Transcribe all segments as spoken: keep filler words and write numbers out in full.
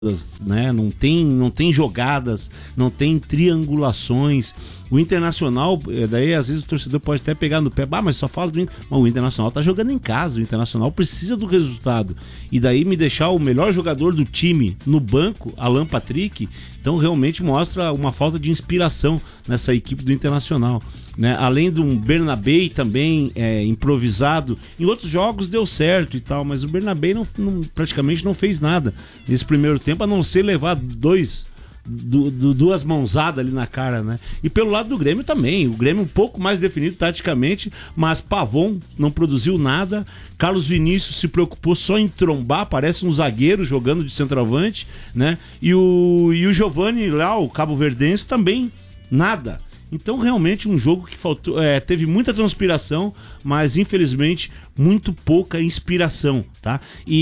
né? Não tem, não tem jogadas, não tem triangulações. O Internacional, daí às vezes o torcedor pode até pegar no pé, ah, mas só fala do Inter. Mas o Internacional tá jogando em casa, o Internacional precisa do resultado. E daí me deixar o melhor jogador do time no banco, Alan Patrick, então realmente mostra uma falta de inspiração nessa equipe do Internacional, né? Além de um Bernabé também é, improvisado, em outros jogos deu certo e tal, mas o Bernabé não, não, praticamente não fez nada nesse primeiro tempo, a não ser levar dois Du, du, duas mãozadas ali na cara, né? E pelo lado do Grêmio também, o Grêmio um pouco mais definido taticamente, mas Pavon não produziu nada. Carlos Vinícius se preocupou só em trombar, parece um zagueiro jogando de centroavante, né? E o, e o Giovani lá, o cabo-verdense, também nada. Então realmente um jogo que faltou, é, teve muita transpiração, mas infelizmente muito pouca inspiração, tá?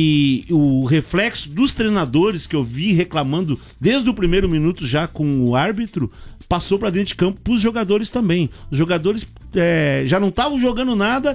E o reflexo dos treinadores que eu vi reclamando desde o primeiro minuto já com o árbitro, passou para dentro de campo para os jogadores também. Os jogadores é, já não estavam jogando nada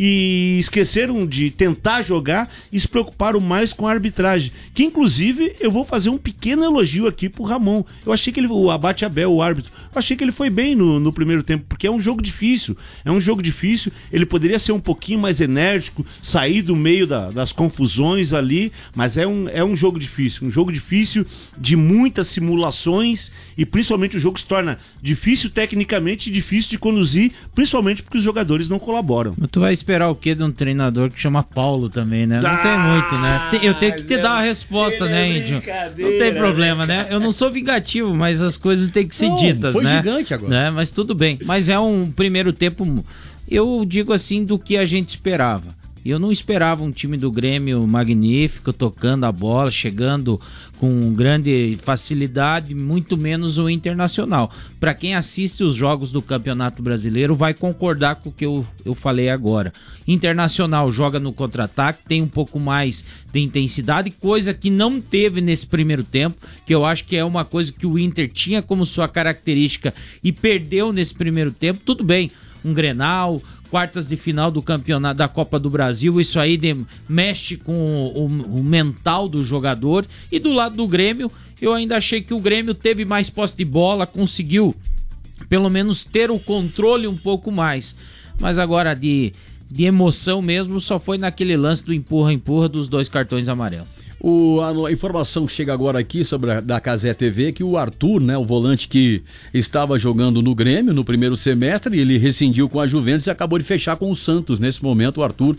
e esqueceram de tentar jogar e se preocuparam mais com a arbitragem, que inclusive eu vou fazer um pequeno elogio aqui pro Ramon. Eu achei que ele, o Abate Abel, o árbitro, eu achei que ele foi bem no, no primeiro tempo, porque é um jogo difícil, é um jogo difícil, ele poderia ser um pouquinho mais enérgico, sair do meio da, das confusões ali, mas é um, é um jogo difícil, um jogo difícil de muitas simulações e principalmente o jogo se torna difícil tecnicamente e difícil de conduzir, principalmente porque os jogadores não colaboram. Tu vai esperar o quê de um treinador que chama Paulo também, né? Não ah, tem muito, né? Eu tenho que te é, dar uma resposta, né, é Índio? Não tem problema, né? Eu não sou vingativo, mas as coisas têm que ser não, ditas, foi né? Foi gigante agora. Né? Mas tudo bem. Mas é um primeiro tempo, eu digo assim, do que a gente esperava. Eu não esperava um time do Grêmio magnífico, tocando a bola, chegando com grande facilidade, muito menos o Internacional. Para quem assiste os jogos do Campeonato Brasileiro vai concordar com o que eu, eu falei agora. Internacional joga no contra-ataque, tem um pouco mais de intensidade, coisa que não teve nesse primeiro tempo, que eu acho que é uma coisa que o Inter tinha como sua característica e perdeu nesse primeiro tempo. Tudo bem, um Grenal, quartas de final do campeonato da Copa do Brasil, isso aí de, mexe com o, o, o mental do jogador. E do lado do Grêmio, eu ainda achei que o Grêmio teve mais posse de bola, conseguiu pelo menos ter o controle um pouco mais. Mas agora de, de emoção mesmo, só foi naquele lance do empurra-empurra dos dois cartões amarelos. O, a, a informação chega agora aqui sobre a da Cazé T V que o Arthur, né, o volante que estava jogando no Grêmio no primeiro semestre, ele rescindiu com a Juventus e acabou de fechar com o Santos. Nesse momento, o Arthur,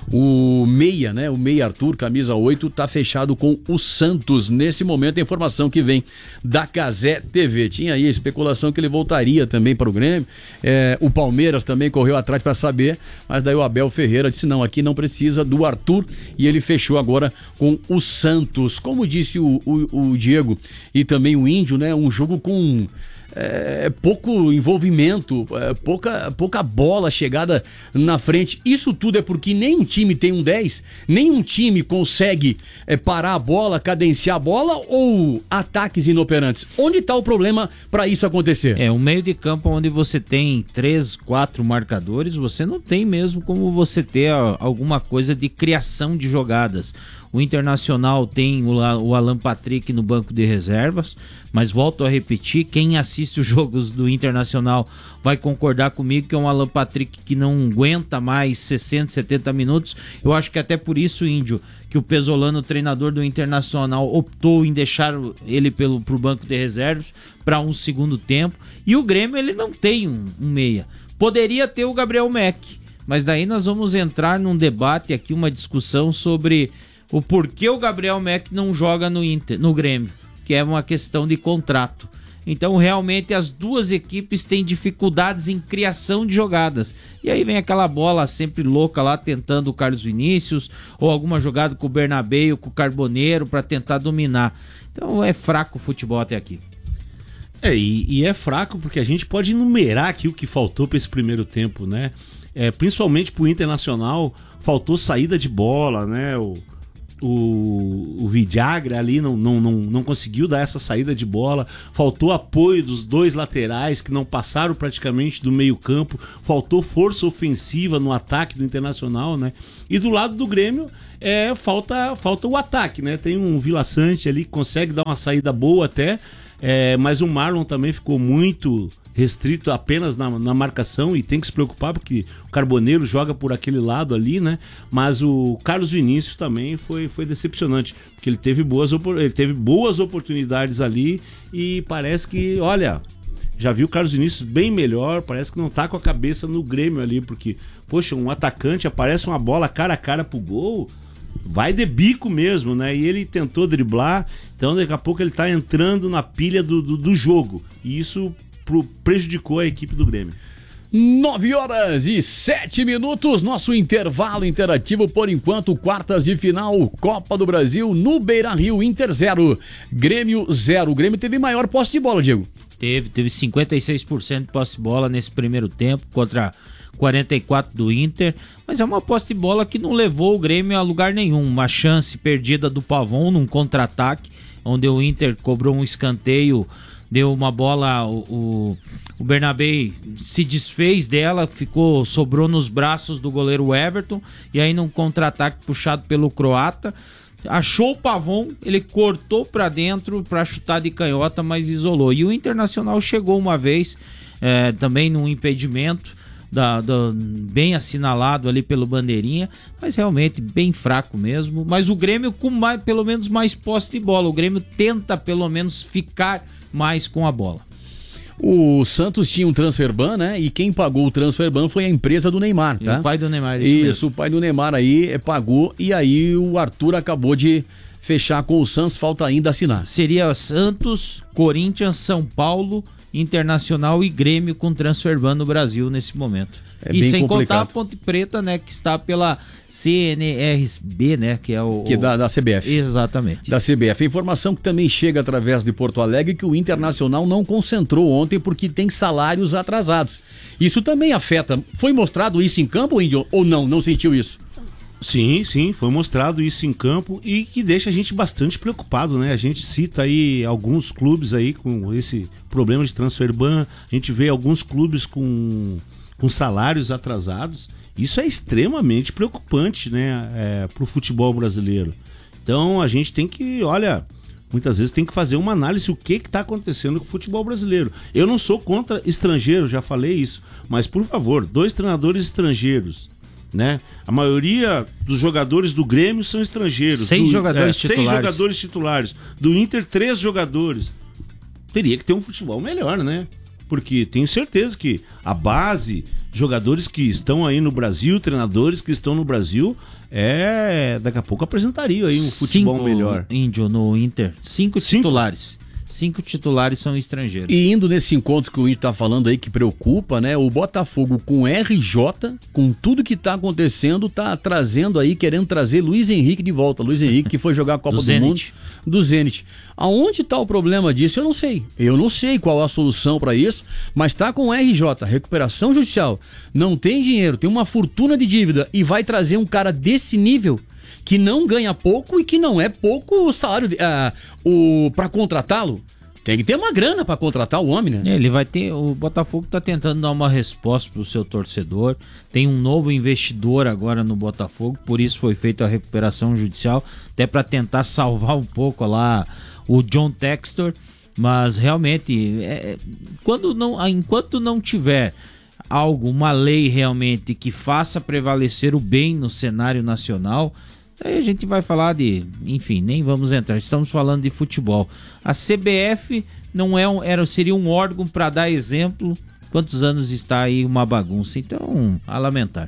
o meia, né, o meia Arthur, camisa oito, tá fechado com o Santos. Nesse momento, a informação que vem da Cazé T V. Tinha aí a especulação que ele voltaria também para o Grêmio. É, o Palmeiras também correu atrás para saber, mas daí o Abel Ferreira disse, não, aqui não precisa do Arthur, e ele fechou agora com o Santos. Como disse o, o, o Diego e também o Índio, né, um jogo com É, pouco envolvimento, é, pouca, pouca bola chegada na frente. Isso tudo é porque nenhum time tem um dez, nenhum time consegue é, parar a bola, cadenciar a bola, ou ataques inoperantes. Onde está o problema para isso acontecer? É, um meio de campo onde você tem três, quatro marcadores, você não tem mesmo como você ter ó, alguma coisa de criação de jogadas. O Internacional tem o, o Alan Patrick no banco de reservas, mas volto a repetir, quem assiste os jogos do Internacional vai concordar comigo que é um Alan Patrick que não aguenta mais sessenta, setenta minutos. Eu acho que até por isso, Índio, que o Pesolano, o treinador do Internacional, optou em deixar ele pelo, pro banco de reservas para um segundo tempo. E o Grêmio, ele não tem um, um meia. Poderia ter o Gabriel Meck, mas daí nós vamos entrar num debate aqui, uma discussão sobre o porquê o Gabriel Meck não joga no Inter, no Grêmio, que é uma questão de contrato. Então realmente as duas equipes têm dificuldades em criação de jogadas. E aí vem aquela bola sempre louca lá tentando o Carlos Vinícius, ou alguma jogada com o Bernabé ou com o Carboneiro para tentar dominar. Então é fraco o futebol até aqui. É, e, e é fraco porque a gente pode enumerar aqui o que faltou para esse primeiro tempo, né? É, principalmente pro Internacional, faltou saída de bola, né? O O, o Vidagra ali não, não, não, não conseguiu dar essa saída de bola, faltou apoio dos dois laterais que não passaram praticamente do meio campo, faltou força ofensiva no ataque do Internacional, né? E do lado do Grêmio é, falta, falta o ataque, né? Tem um Vila Sante ali que consegue dar uma saída boa até, é, mas o Marlon também ficou muito restrito apenas na, na marcação e tem que se preocupar porque o Carboneiro joga por aquele lado ali, né? Mas o Carlos Vinícius também foi, foi decepcionante, porque ele teve, boas, ele teve boas oportunidades ali e parece que, olha, já viu o Carlos Vinícius bem melhor, parece que não tá com a cabeça no Grêmio ali, porque, poxa, um atacante aparece uma bola cara a cara pro gol, vai de bico mesmo, né? E ele tentou driblar, então daqui a pouco ele tá entrando na pilha do, do, do jogo, e isso prejudicou a equipe do Grêmio. nove horas e sete minutos, nosso intervalo interativo por enquanto, quartas de final, Copa do Brasil no Beira-Rio, Inter zero, Grêmio zero. O Grêmio teve maior posse de bola, Diego. Teve, teve cinquenta e seis por cento de posse de bola nesse primeiro tempo contra quarenta e quatro por cento do Inter, mas é uma posse de bola que não levou o Grêmio a lugar nenhum. Uma chance perdida do Pavon num contra-ataque, onde o Inter cobrou um escanteio, deu uma bola, o, o, o Bernabé se desfez dela, ficou, sobrou nos braços do goleiro Everton, e aí num contra-ataque puxado pelo croata, achou o Pavon, ele cortou pra dentro pra chutar de canhota, mas isolou. E o Internacional chegou uma vez, é, também num impedimento, Da, da, bem assinalado ali pelo Bandeirinha, mas realmente bem fraco mesmo. Mas o Grêmio com mais, pelo menos mais posse de bola, o Grêmio tenta pelo menos ficar mais com a bola. O Santos tinha um transfer ban, né? E quem pagou o transfer ban foi a empresa do Neymar, tá? E o pai do Neymar, isso, isso mesmo. O pai do Neymar aí pagou, e aí o Arthur acabou de fechar com o Santos, falta ainda assinar. Seria Santos, Corinthians, São Paulo, Internacional e Grêmio com transfer ban no Brasil nesse momento. É e bem sem complicado. contar a Ponte Preta, né, que está pela C N R B, né, que é o... Que é da, da C B F. Exatamente. Da C B F. A informação que também chega através de Porto Alegre que o Internacional não concentrou ontem porque tem salários atrasados. Isso também afeta. Foi mostrado isso em campo, Índio, ou não? Não sentiu isso? Sim, sim, foi mostrado isso em campo e que deixa a gente bastante preocupado, né? A gente cita aí alguns clubes aí com esse problema de transfer ban, a gente vê alguns clubes com, com salários atrasados. Isso é extremamente preocupante, né, é, pro futebol brasileiro. Então a gente tem que, olha, muitas vezes tem que fazer uma análise o que que tá acontecendo com o futebol brasileiro. Eu não sou contra estrangeiro, já falei isso, mas por favor, dois treinadores estrangeiros, né? A maioria dos jogadores do Grêmio são estrangeiros. Seis do, jogadores é, titulares. Seis jogadores titulares. Do Inter, três jogadores. Teria que ter um futebol melhor, né? Porque tenho certeza que a base, jogadores que estão aí no Brasil, treinadores que estão no Brasil, é daqui a pouco apresentariam aí um futebol Cinco, melhor. Índio no Inter. Cinco, Cinco titulares. Cinco titulares são estrangeiros. E indo nesse encontro que o Índio tá falando aí, que preocupa, né? O Botafogo com R J, com tudo que tá acontecendo, tá trazendo aí, querendo trazer Luiz Henrique de volta. Luiz Henrique que foi jogar a Copa do, do Mundo do Zenit. Aonde tá o problema disso? Eu não sei. Eu não sei qual a solução para isso, mas tá com R J, recuperação judicial. Não tem dinheiro, tem uma fortuna de dívida e vai trazer um cara desse nível que não ganha pouco e que não é pouco o salário uh, o, para contratá-lo. Tem que ter uma grana para contratar o homem, né? Ele vai ter. O Botafogo tá tentando dar uma resposta pro seu torcedor. Tem um novo investidor agora no Botafogo, por isso foi feita a recuperação judicial, até para tentar salvar um pouco lá o John Textor. Mas realmente, é, quando não, enquanto não tiver algo, uma lei realmente que faça prevalecer o bem no cenário nacional, aí a gente vai falar de, enfim, nem vamos entrar, estamos falando de futebol. A C B F não é um, era, seria um órgão para dar exemplo. Quantos anos está aí uma bagunça? Então, a lamentar.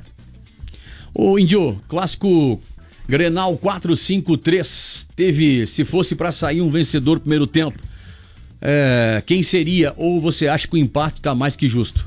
Ô Índio, clássico Grenal quatro cinco três, teve, se fosse para sair um vencedor no primeiro tempo, é, quem seria? Ou você acha que o empate está mais que justo?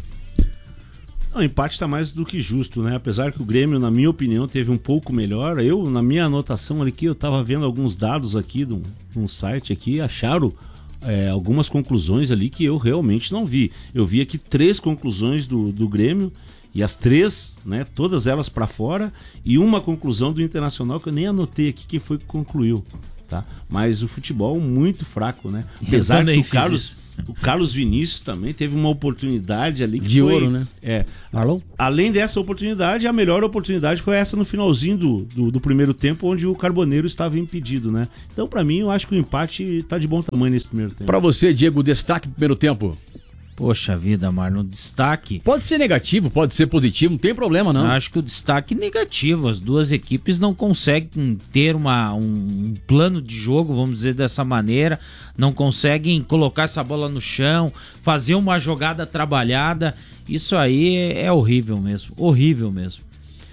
O empate está mais do que justo, né? Apesar que o Grêmio, na minha opinião, teve um pouco melhor. Eu, na minha anotação aqui, eu estava vendo alguns dados aqui de um, de um site aqui, acharam é, algumas conclusões ali que eu realmente não vi. Eu vi aqui três conclusões do, do Grêmio E as três, né, todas elas para fora, e uma conclusão do Internacional que eu nem anotei aqui quem foi que concluiu, tá? Mas o futebol muito fraco, né? Apesar que o Carlos, o Carlos Vinícius também teve uma oportunidade ali que de foi, ouro, né? É, Marlon? Além dessa oportunidade, a melhor oportunidade foi essa no finalzinho do, do, do primeiro tempo, onde o Carboneiro estava impedido, né? Então, para mim, eu acho que o empate tá de bom tamanho nesse primeiro tempo. Para você, Diego, destaque do primeiro tempo. Poxa vida, Marlon, destaque... Pode ser negativo, pode ser positivo, não tem problema não. Acho que o destaque é negativo, as duas equipes não conseguem ter uma, um, um plano de jogo, vamos dizer dessa maneira, não conseguem colocar essa bola no chão, fazer uma jogada trabalhada, isso aí é, é horrível mesmo, horrível mesmo.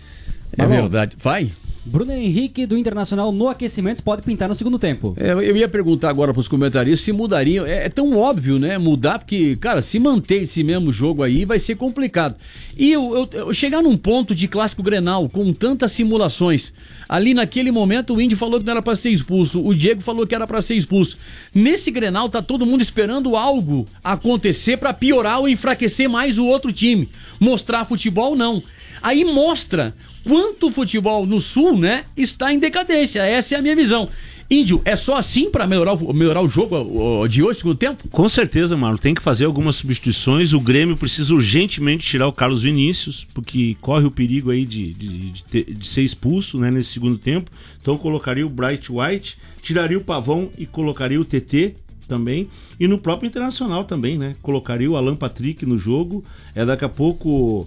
É Marlon, verdade, vai... Bruno Henrique do Internacional no aquecimento pode pintar no segundo tempo. É, eu ia perguntar agora para os comentaristas se mudariam. É, é tão óbvio, né? Mudar, porque, cara, se manter esse mesmo jogo aí vai ser complicado. E eu, eu, eu chegar num ponto de clássico Grenal com tantas simulações. Ali naquele momento o Índio falou que não era para ser expulso, o Diego falou que era para ser expulso. Nesse Grenal tá todo mundo esperando algo acontecer para piorar ou enfraquecer mais o outro time. Mostrar futebol, não. Aí mostra quanto o futebol no Sul, né, está em decadência. Essa é a minha visão. Índio, é só assim para melhorar, melhorar o jogo o, de hoje, com o tempo? Com certeza, Marlon. Tem que fazer algumas substituições. O Grêmio precisa urgentemente tirar o Carlos Vinícius, porque corre o perigo aí de, de, de, ter, de ser expulso, né, nesse segundo tempo. Então colocaria o Bright White, tiraria o Pavão e colocaria o T T também. E no próprio Internacional também, né? Colocaria o Alan Patrick no jogo. É, daqui a pouco...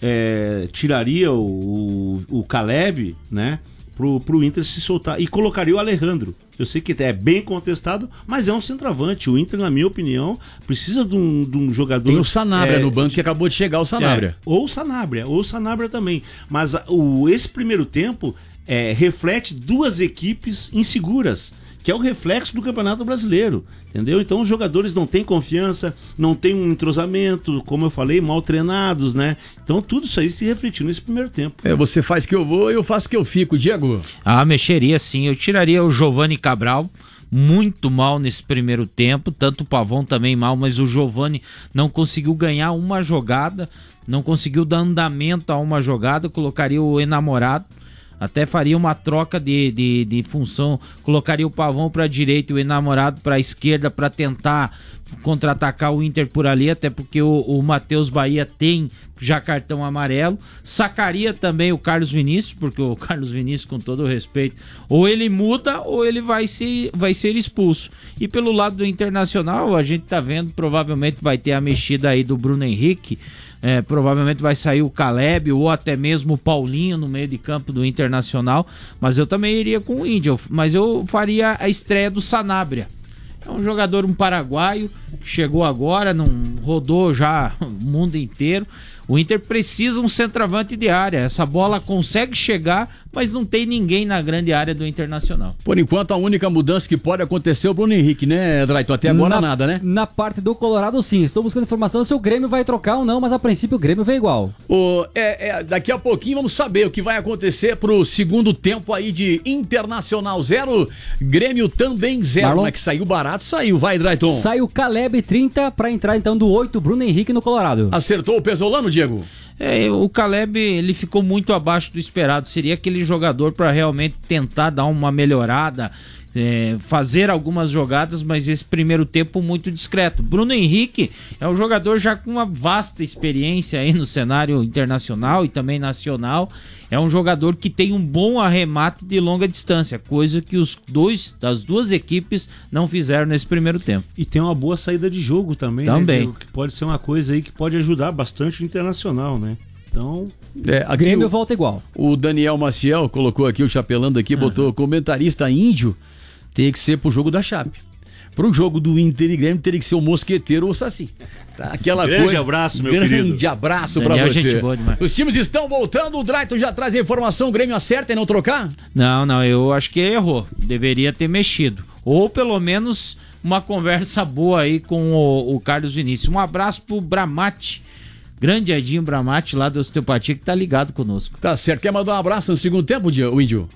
É, tiraria o, o, o Caleb, né, pro, pro Inter se soltar e colocaria o Alejandro. Eu sei que é bem contestado, mas é um centroavante. O Inter, na minha opinião, precisa de um, de um jogador... Tem o Sanabria é, no banco que acabou de chegar, o Sanabria. É, ou o Sanabria, ou o Sanabria também. Mas o, esse primeiro tempo é, reflete duas equipes inseguras, que é o reflexo do Campeonato Brasileiro, entendeu? Então os jogadores não têm confiança, não tem um entrosamento, como eu falei, mal treinados, né? Então tudo isso aí se refletiu nesse primeiro tempo. É, você faz que eu vou, eu faço que eu fico, Diego. Ah, mexeria sim, eu tiraria o Giovani Cabral, muito mal nesse primeiro tempo, tanto o Pavão também mal, mas o Giovani não conseguiu ganhar uma jogada, não conseguiu dar andamento a uma jogada, colocaria o Enamorado. Até faria uma troca de, de, de função, colocaria o Pavão para a direita e o Enamorado para a esquerda para tentar contra-atacar o Inter por ali, até porque o, o Matheus Bahia tem já cartão amarelo. Sacaria também o Carlos Vinícius, porque o Carlos Vinícius, com todo o respeito, ou ele muda ou ele vai, se, vai ser expulso. E pelo lado do Internacional, a gente tá vendo, provavelmente vai ter a mexida aí do Bruno Henrique. É, provavelmente vai sair o Caleb ou até mesmo o Paulinho no meio de campo do Internacional, mas eu também iria com o Índio, mas eu faria a estreia do Sanabria. É um jogador, um paraguaio, que chegou agora, não rodou já o mundo inteiro. O Inter precisa um centroavante de área. Essa bola consegue chegar, mas não tem ninguém na grande área do Internacional. Por enquanto, a única mudança que pode acontecer é o Bruno Henrique, né, Drayton? Até agora na, nada, né? Na parte do Colorado, sim. Estou buscando informação se o Grêmio vai trocar ou não, mas a princípio o Grêmio vem igual. O, é, é, daqui a pouquinho vamos saber o que vai acontecer pro segundo tempo aí de Internacional zero, Grêmio também zero. Marlon? Mas que saiu barato, saiu. Vai, Drayton. Sai o Caleb trinta para entrar então do oito, Bruno Henrique no Colorado. Acertou o Pesolano, Diego? É, o Caleb, ele ficou muito abaixo do esperado. Seria aquele jogador para realmente tentar dar uma melhorada, é, fazer algumas jogadas, mas esse primeiro tempo muito discreto. Bruno Henrique é um jogador já com uma vasta experiência aí no cenário internacional e também nacional. É um jogador que tem um bom arremate de longa distância, coisa que os dois, das duas equipes não fizeram nesse primeiro tempo. E tem uma boa saída de jogo também, também. Né, que pode ser uma coisa aí que pode ajudar bastante o Internacional, né? Então, é, aqui Grêmio o, volta igual. O Daniel Maciel colocou aqui, o chapelando aqui, uhum. botou comentarista índio, tem que ser pro jogo da Chape. Pro jogo do Inter e Grêmio teria que ser o Mosqueteiro ou o Saci. Tá, aquela grande coisa. abraço, meu grande querido. Grande abraço Daniel, pra você. Gente boa demais. Os times estão voltando, o Drayton já traz a informação, o Grêmio acerta e não trocar? Não, não, eu acho que errou. Deveria ter mexido. Ou pelo menos uma conversa boa aí com o, o Carlos Vinícius. Um abraço pro Bramati. Grande Edinho Bramati lá da Osteopatia que tá ligado conosco. Tá certo. Quer mandar um abraço no segundo tempo, o Índio?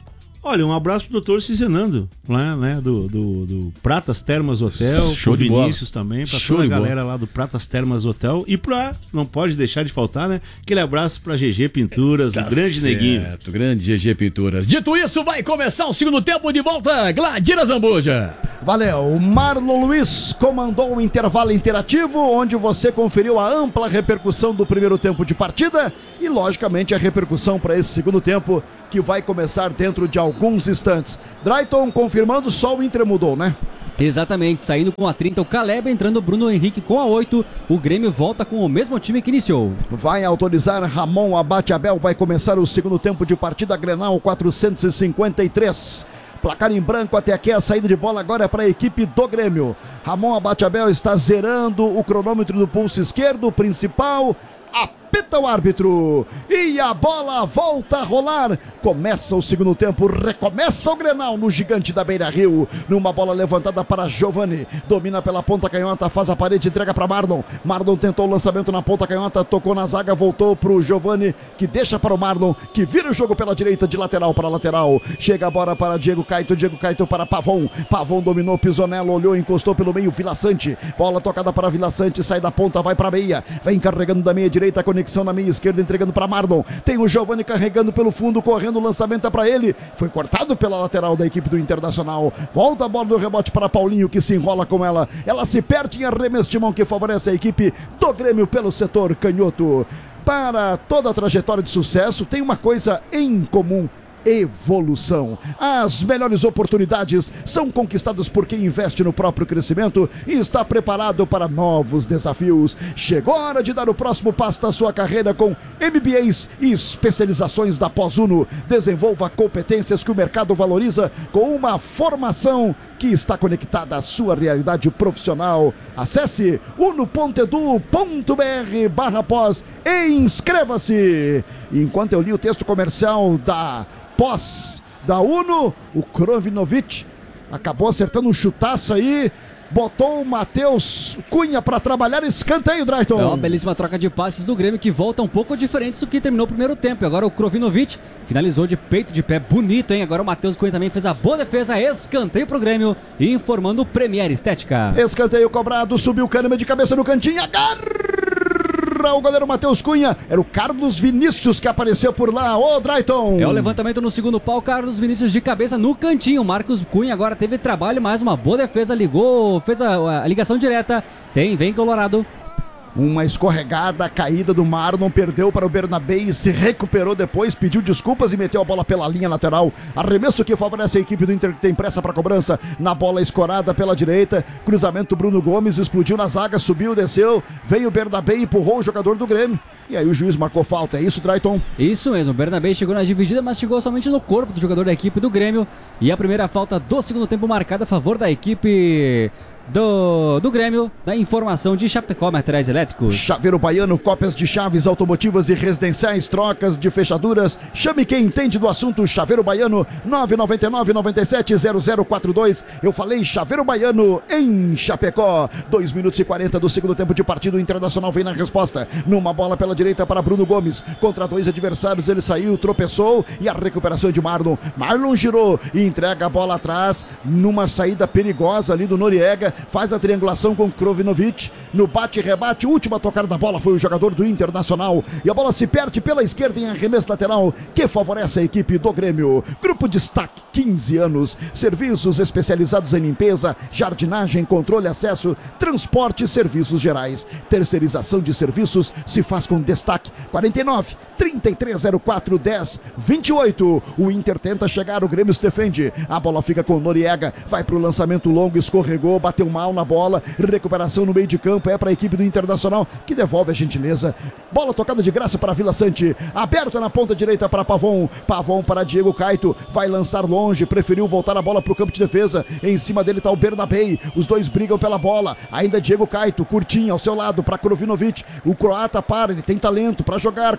Olha, um abraço pro doutor Cizenando, lá, né, do, do, do Pratas Termas Hotel, Show pro de bola. Vinícius também, pra Show toda a de bola. galera lá do Pratas Termas Hotel, e pra, não pode deixar de faltar, né, aquele abraço pra G G Pinturas, Tá o grande certo, neguinho. grande G G Pinturas. Dito isso, vai começar o segundo tempo de volta, Gladira Zambuja. Valeu, o Marlon Luiz comandou o intervalo interativo, onde você conferiu a ampla repercussão do primeiro tempo de partida e, logicamente, a repercussão para esse segundo tempo, que vai começar dentro de alguns instantes. Drayton confirmando, só o Inter mudou, né? Exatamente, saindo com a trinta o Caleb, entrando o Bruno Henrique com a oito, o Grêmio volta com o mesmo time que iniciou. Vai autorizar Ramon Abate Abel, vai começar o segundo tempo de partida, Grenal quatrocentos e cinquenta e três. Placar em branco até aqui, a saída de bola agora é para a equipe do Grêmio. Ramon Abate Abel está zerando o cronômetro do pulso esquerdo, principal. Apita o árbitro e a bola volta a rolar. Começa o segundo tempo, recomeça o Grenal no gigante da Beira-Rio, numa bola levantada para Giovani, domina pela ponta canhota, faz a parede, entrega para Marlon. Marlon tentou o lançamento na ponta canhota, tocou na zaga, voltou para o Giovani, que deixa para o Marlon, que vira o jogo pela direita, de lateral para lateral. Chega a bola para Diego Caito, Diego Caito para Pavon. Pavon dominou, Pisonello olhou, encostou pelo meio, Vila Sante. Bola tocada para Vila Sante, sai da ponta, vai para a meia, vem carregando da meia direita, conexão na meia esquerda, entregando para Marlon. Tem o Giovani carregando pelo fundo, correndo, o lançamento é para ele. Foi cortado pela lateral da equipe do Internacional. Volta a bola do rebote para Paulinho, que se enrola com ela. Ela se perde em arremesso de mão, que favorece a equipe do Grêmio pelo setor canhoto. Para toda a trajetória de sucesso, tem uma coisa em comum: evolução. As melhores oportunidades são conquistadas por quem investe no próprio crescimento e está preparado para novos desafios. Chegou a hora de dar o próximo passo da sua carreira com M B As e especializações da Pós-Uno. Desenvolva competências que o mercado valoriza com uma formação que está conectada à sua realidade profissional. Acesse uno ponto edu ponto br barra pós e inscreva-se. Enquanto eu li o texto comercial da Pós da Uno, o Krovinovic acabou acertando um chutaço aí, botou o Matheus Cunha para trabalhar, escanteio, Drayton. É uma belíssima troca de passes do Grêmio, que volta um pouco diferente do que terminou o primeiro tempo. E agora o Krovinovic finalizou de peito, de pé, bonito, hein? Agora o Matheus Cunha também fez a boa defesa, escanteio pro Grêmio, informando o Premier Estética. Escanteio cobrado, subiu o Kahneman de cabeça no cantinho, agarra o goleiro Matheus Cunha. Era o Carlos Vinícius que apareceu por lá. Ô, Drayton! É o levantamento no segundo pau, Carlos Vinícius de cabeça no cantinho. Marcos Cunha agora teve trabalho, mais uma boa defesa, ligou, fez a, a ligação direta. Tem, vem Colorado. Uma escorregada, caída do Marlon, perdeu para o Bernabé e se recuperou depois, pediu desculpas e meteu a bola pela linha lateral. Arremesso que favorece a equipe do Inter, que tem pressa para cobrança. Na bola escorada pela direita, cruzamento Bruno Gomes, explodiu na zaga, subiu, desceu, veio o Bernabé e empurrou o jogador do Grêmio. E aí o juiz marcou falta, é isso, Drayton? Isso mesmo, o Bernabé chegou na dividida, mas chegou somente no corpo do jogador da equipe do Grêmio. E a primeira falta do segundo tempo marcada a favor da equipe do, do Grêmio, da informação de Chapecó Materiais Elétricos. Chaveiro Baiano, cópias de chaves automotivas e residenciais, trocas de fechaduras. Chame quem entende do assunto. Chaveiro Baiano, nove nove nove, nove sete zero zero quatro dois. Eu falei Chaveiro Baiano em Chapecó. dois minutos e quarenta do segundo tempo de partida. O Internacional vem na resposta, numa bola pela direita para Bruno Gomes, contra dois adversários, ele saiu, tropeçou, e a recuperação de Marlon. Marlon girou e entrega a bola atrás, numa saída perigosa ali do Noriega, faz a triangulação com Krovinovic, no bate e rebate, última tocada da bola foi o jogador do Internacional, e a bola se perde pela esquerda em arremesso lateral, que favorece a equipe do Grêmio. Grupo Destaque, quinze anos, serviços especializados em limpeza, jardinagem, controle, acesso, transporte e serviços gerais. Terceirização de serviços se faz com Destaque. Quarenta e nove, trinta e três zero quatro, dez, vinte e oito. O Inter tenta chegar, o Grêmio se defende, a bola fica com o Noriega, vai pro lançamento longo, escorregou, bateu mal na bola, recuperação no meio de campo, é para a equipe do Internacional, que devolve a gentileza. Bola tocada de graça para Vila Sante, aberta na ponta direita para Pavon, Pavon para Diego Caito, vai lançar longe, preferiu voltar a bola para o campo de defesa, em cima dele está o Bernabé, os dois brigam pela bola, ainda Diego Caito, curtinho ao seu lado para Krovinovic, o croata para, ele tem talento para jogar, com a bola nos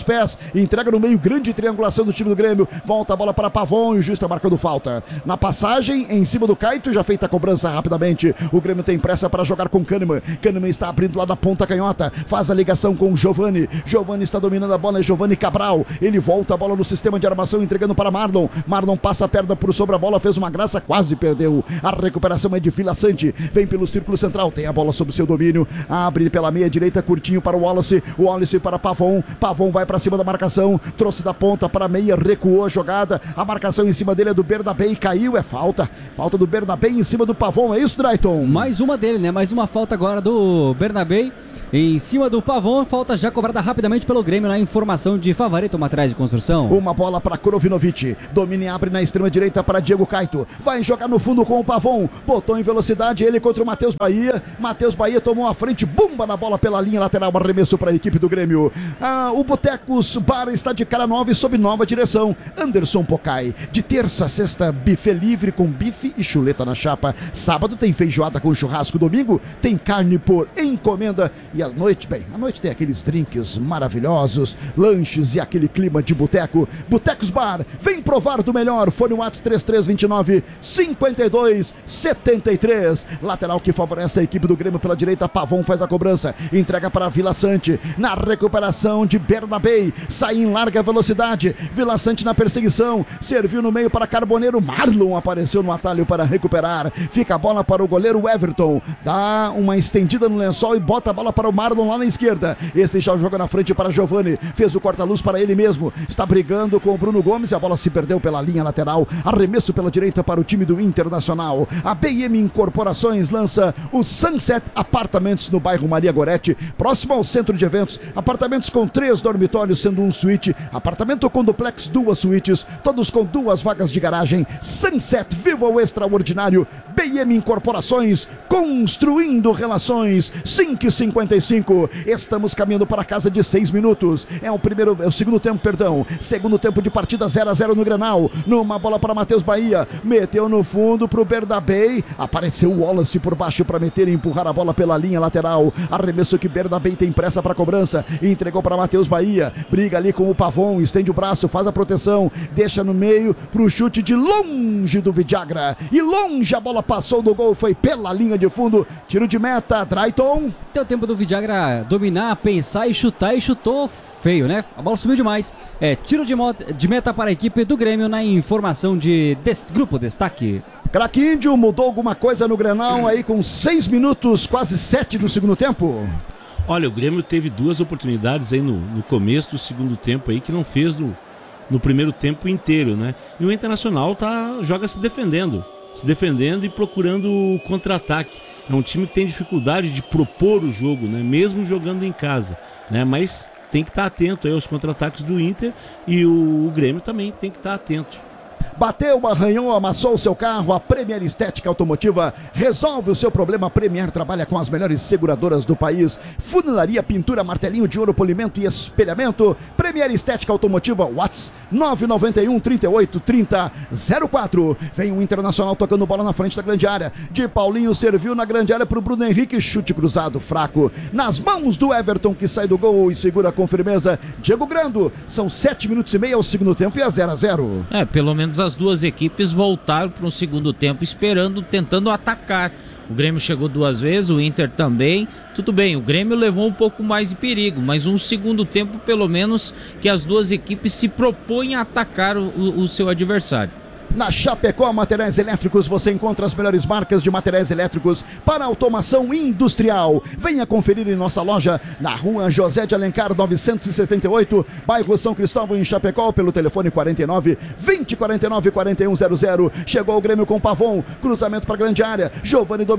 pés, entrega no meio, grande triangulação do time do Grêmio, volta a bola para Pavon e o juiz está marcando falta. Na passagem, em cima do Caito, já feita a cobrança rapidamente, o Grêmio tem pressa para jogar com Kahneman, Kahneman está abrindo lá na ponta canhota, faz a ligação com o Giovani, Giovani está dominando a bola, é Giovani Cabral, ele volta a bola no sistema de armação, entregando para Marlon, Marlon passa a perna por sobre a bola, fez uma graça, quase perdeu, a recuperação é de Vila Sante, vem pelo círculo central, tem a bola sob seu domínio, abre pela meia direita, curtinho para o Wallace, o Wallace para Pavon, Pavon vai para cima da marcação, trouxe da ponta para a meia, recuou a jogada, a marcação em cima dele é do Bernabé, caiu, é falta, falta do Bernabé em cima do Pavon, é isso, Drayton? Mais uma dele, né? Mais uma falta agora do Bernabé em cima do Pavon, falta já cobrada rapidamente pelo Grêmio na informação de Favorito Materiais de Construção. Uma bola para Krovinovic, domina e abre na extrema direita para Diego Caito, vai jogar no fundo com o Pavon, botou em velocidade ele contra o Matheus Bahia, Matheus Bahia tomou a frente, bomba na bola pela linha lateral, arremesso para a equipe do Grêmio. Ah, o Botecos Bar está de cara nova e sob nova direção, Anderson Pocai, de terça a sexta, buffet livre com bife e chuleta na chapa, sábado tem feijoada com churrasco, domingo tem carne por encomenda e à noite, bem, à noite tem aqueles drinks maravilhosos, lanches e aquele clima de boteco. Botecos Bar, vem provar do melhor. Fone WhatsApp três três dois nove, cinco dois sete três. Lateral que favorece a equipe do Grêmio pela direita, Pavon faz a cobrança, entrega para Vila Sante, na recuperação de Bernabé, sai em larga velocidade, Vila Sante na perseguição, serviu no meio para Carboneiro, Marlon apareceu no atalho para recuperar, fica a bola para o goleiro Everton, dá uma estendida no lençol e bota a bola para o Marlon lá na esquerda, esse já joga na frente para Giovani, fez o corta-luz para ele mesmo, está brigando com o Bruno Gomes e a bola se perdeu pela linha lateral, arremesso pela direita para o time do Internacional. A B M Incorporações lança o Sunset Apartamentos no bairro Maria Goretti, próximo ao centro de eventos, apartamentos com três dormitórios sendo um suíte, apartamento com duplex, duas suítes, todos com duas vagas de garagem. Sunset, viva o extraordinário. B M Incorporações, construindo relações. Cinco e cinquenta e cinco, estamos caminhando para a casa de seis minutos, é o primeiro, é o segundo tempo, perdão, segundo tempo de partida, zero a zero no Grenal, numa bola para Matheus Bahia, meteu no fundo para o Bernabé, apareceu o Wallace por baixo para meter e empurrar a bola pela linha lateral, arremesso que Bernabé tem pressa para a cobrança, entregou para Matheus Bahia, briga ali com o Pavon, estende o braço, faz a proteção, deixa no meio para o chute de longe do Vidagra, e longe a bola passou do gol, foi pela linha de fundo, tiro de meta, Drayton. Deu tempo do Vidagra dominar, pensar e chutar, e chutou feio, né? A bola subiu demais. É tiro de, de meta para a equipe do Grêmio na informação de des Grupo Destaque. Craque Índio, mudou alguma coisa no Grenal aí com seis minutos, quase sete do segundo tempo? Olha, o Grêmio teve duas oportunidades aí no, no começo do segundo tempo aí que não fez no, no primeiro tempo inteiro, né? E o Internacional tá, joga se defendendo, se defendendo e procurando o contra-ataque. É um time que tem dificuldade de propor o jogo, né? Mesmo jogando em casa, né? Mas tem que estar atento aí aos contra-ataques do Inter e o, o Grêmio também tem que estar atento. Bateu, arranhou, amassou o seu carro, a Premier Estética Automotiva resolve o seu problema. A Premier trabalha com as melhores seguradoras do país, funilaria, pintura, martelinho de ouro, polimento e espelhamento. Premier Estética Automotiva, WhatsApp nove nove um, trinta e oito, trinta, zero quatro. Vem o Internacional tocando bola na frente da grande área, de Paulinho serviu na grande área para o Bruno Henrique, chute cruzado, fraco, nas mãos do Everton que sai do gol e segura com firmeza Diego Grando. São sete minutos e meio ao segundo tempo e é zero a zero. É, pelo menos as duas equipes voltaram para um segundo tempo esperando, tentando atacar. O Grêmio chegou duas vezes, o Inter também. Tudo bem, o Grêmio levou um pouco mais de perigo, mas um segundo tempo pelo menos que as duas equipes se propõem a atacar o, o seu adversário. Na Chapecó Materiais Elétricos você encontra as melhores marcas de materiais elétricos para automação industrial. Venha conferir em nossa loja na rua José de Alencar novecentos e setenta e oito, bairro São Cristóvão, em Chapecó, pelo telefone quarenta e nove, vinte, quarenta e nove, quarenta e um zero zero. Chegou o Grêmio com Pavon, cruzamento para a grande área, Giovani